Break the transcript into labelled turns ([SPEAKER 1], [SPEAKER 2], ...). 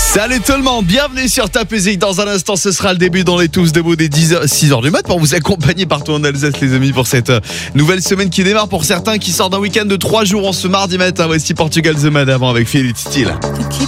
[SPEAKER 1] Salut tout le monde, bienvenue sur Top Music. Dans un instant, ce sera le début dans les Tous debout des 6h du mat pour vous accompagner partout en Alsace, les amis, pour cette nouvelle semaine qui démarre pour certains, qui sort d'un week-end de 3 jours en ce mardi matin. Voici Portugal The Madame avec Feel It Still.